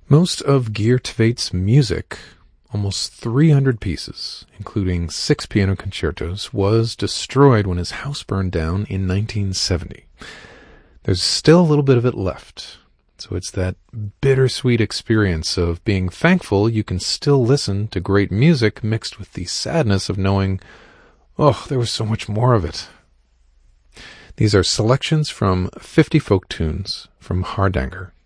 Most of Geert Tveit's music, almost 300 pieces, including 6 piano concertos, was destroyed when his house burned down in 1970. There's still a little bit of it left, so it's that bittersweet experience of being thankful you can still listen to great music mixed with the sadness of knowing, oh, there was so much more of it. These are selections from 50 folk tunes from Hardanger.